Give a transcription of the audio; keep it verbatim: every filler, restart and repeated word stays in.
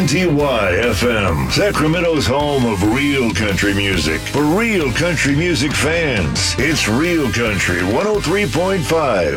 T Y F M, Sacramento's home of real country music. For real country music fans, it's Real Country one oh three point five.